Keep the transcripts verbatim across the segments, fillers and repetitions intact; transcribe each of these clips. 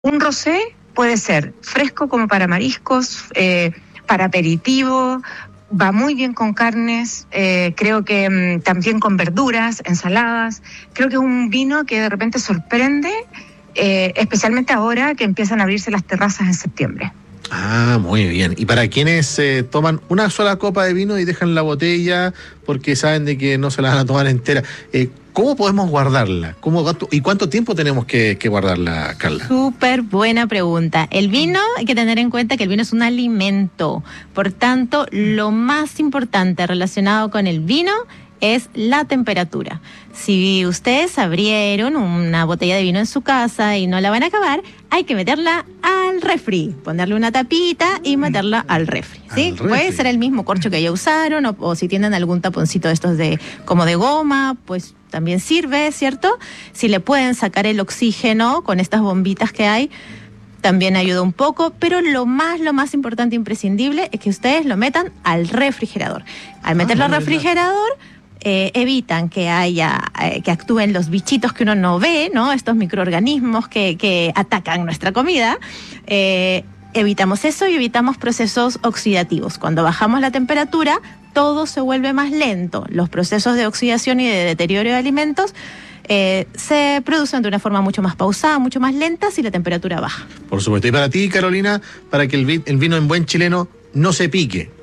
Un rosé puede ser fresco como para mariscos, eh, para aperitivo, va muy bien con carnes, eh, creo que mmm, también con verduras, ensaladas. Creo que es un vino que de repente sorprende, eh, especialmente ahora que empiezan a abrirse las terrazas en septiembre. Ah, muy bien. Y para quienes eh, toman una sola copa de vino y dejan la botella porque saben de que no se la van a tomar entera, eh, ¿cómo podemos guardarla? ¿Cómo, ¿Y cuánto tiempo tenemos que, que guardarla, Carla? Súper buena pregunta. El vino, hay que tener en cuenta que el vino es un alimento. Por tanto, lo más importante relacionado con el vino es la temperatura. Si ustedes abrieron una botella de vino en su casa y no la van a acabar, hay que meterla al refri, ponerle una tapita y meterla al refri, ¿sí? Al refri. Puede ser el mismo corcho que ya usaron, o, o si tienen algún taponcito de estos de como de goma, pues también sirve, ¿cierto? Si le pueden sacar el oxígeno con estas bombitas que hay, también ayuda un poco, pero lo más, lo más importante e imprescindible es que ustedes lo metan al refrigerador. Al meterlo ah, al refrigerador, Eh, evitan que haya, eh, que actúen los bichitos que uno no ve, ¿no? Estos microorganismos que, que atacan nuestra comida. Eh, evitamos eso y evitamos procesos oxidativos. Cuando bajamos la temperatura, todo se vuelve más lento. Los procesos de oxidación y de deterioro de alimentos eh, se producen de una forma mucho más pausada, mucho más lenta si la temperatura baja. Por supuesto. Y para ti, Carolina, para que el, vi- el vino en buen chileno no se pique.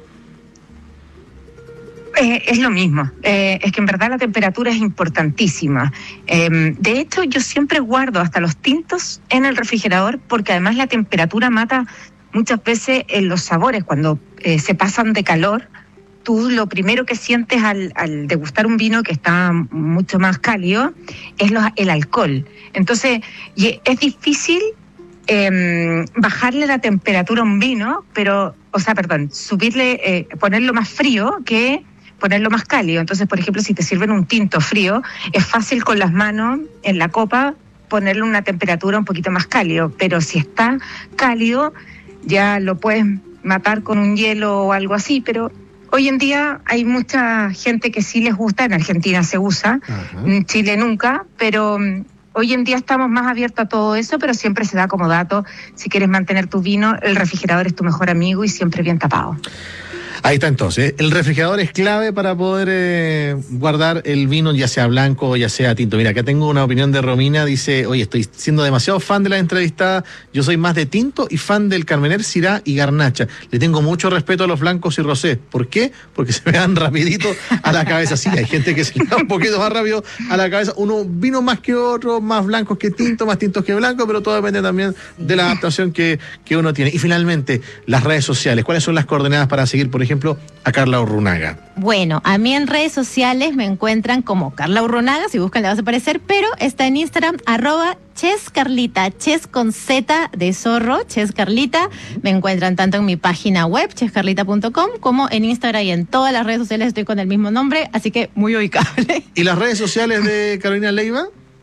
Eh, es lo mismo, eh, es que en verdad la temperatura es importantísima. Eh, de hecho, yo siempre guardo hasta los tintos en el refrigerador porque además la temperatura mata muchas veces en los sabores. Cuando eh, se pasan de calor, tú lo primero que sientes al, al degustar un vino que está mucho más cálido es lo, el alcohol. Entonces, y es difícil eh, bajarle la temperatura a un vino, pero, o sea, perdón, subirle, eh, ponerlo más frío que ponerlo más cálido. Entonces, por ejemplo, si te sirven un tinto frío, es fácil con las manos en la copa ponerle una temperatura un poquito más cálido, pero si está cálido, ya lo puedes matar con un hielo o algo así, pero hoy en día hay mucha gente que sí les gusta, en Argentina se usa, uh-huh. En Chile nunca, pero um, hoy en día estamos más abiertos a todo eso, pero siempre se da como dato, si quieres mantener tu vino, el refrigerador es tu mejor amigo y siempre bien tapado. Ahí está entonces, el refrigerador es clave para poder eh, guardar el vino, ya sea blanco o ya sea tinto. Mira, acá tengo una opinión de Romina, dice, oye, estoy siendo demasiado fan de la entrevistada, yo soy más de tinto y fan del Carmener, Syrah y Garnacha. Le tengo mucho respeto a los blancos y rosés. ¿Por qué? Porque se me dan rapidito a la cabeza. Sí, hay gente que se le da un poquito más rápido a la cabeza. Uno vino más que otro, más blancos que tinto, más tintos que blancos, pero todo depende también de la adaptación que, que uno tiene. Y finalmente, las redes sociales. ¿Cuáles son las coordenadas para seguir, por ejemplo, ejemplo, a Carla Urrunaga? Bueno, a mí en redes sociales me encuentran como Carla Urrunaga, si buscan le va a aparecer, pero está en Instagram, arroba chescarlita, ches con Z de zorro, chescarlita. Me encuentran tanto en mi página web, chescarlita punto com, como en Instagram y en todas las redes sociales estoy con el mismo nombre, así que muy ubicable. ¿Y las redes sociales de Carolina Leiva?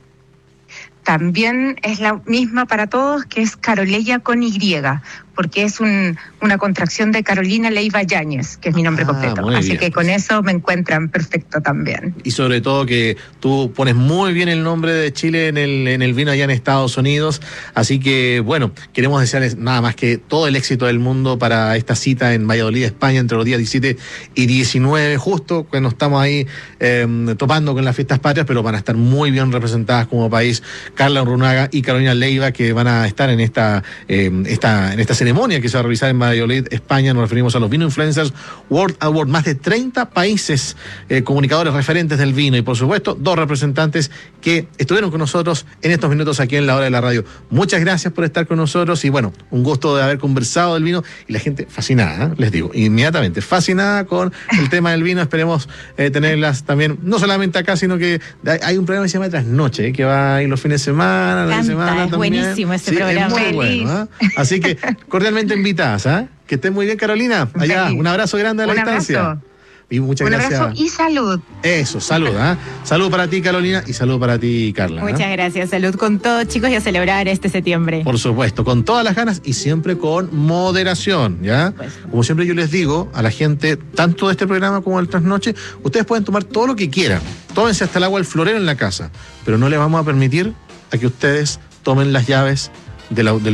También es la misma para todos, que es Caroleya con Y, porque es un, una contracción de Carolina Leiva Yáñez, que es mi nombre ah, completo. Así bien. Que con eso me encuentran perfecto también. Y sobre todo que tú pones muy bien el nombre de Chile en el, en el vino allá en Estados Unidos. Así que, bueno, queremos desearles nada más que todo el éxito del mundo para esta cita en Valladolid, España, entre los días diecisiete y diecinueve, justo cuando estamos ahí eh, topando con las fiestas patrias, pero van a estar muy bien representadas como país Carla Urrunaga y Carolina Leiva, que van a estar en esta, eh, esta, en esta ceremonia que se va a realizar en Valladolid, España. Nos referimos a los Vino Influencers World Award. Más de treinta países eh, comunicadores referentes del vino y, por supuesto, dos representantes que estuvieron con nosotros en estos minutos aquí en La Hora de la Radio. Muchas gracias por estar con nosotros y, bueno, un gusto de haber conversado del vino y la gente fascinada, ¿eh? Les digo, inmediatamente fascinada con el tema del vino. Esperemos eh, tenerlas también, no solamente acá, sino que hay un programa que se llama Trasnoche, ¿eh? Que va ahí los fines de semana, la semana es también. Buenísimo ese sí, programa. Es muy Feliz. bueno, ¿eh? Así que cordialmente invitadas, ¿eh? Que estén muy bien, Carolina. Allá, un abrazo grande a la un distancia. Abrazo. Y muchas un gracias. abrazo y salud. Eso, salud, ¿eh? Salud para ti, Carolina, y salud para ti, Carla. Muchas ¿eh? gracias. Salud con todos, chicos, y a celebrar este septiembre. Por supuesto, con todas las ganas y siempre con moderación, ¿ya? Pues, como siempre yo les digo a la gente, tanto de este programa como del Trasnoche, ustedes pueden tomar todo lo que quieran. Tómense hasta el agua del florero en la casa, pero no les vamos a permitir a que ustedes tomen las llaves de la, del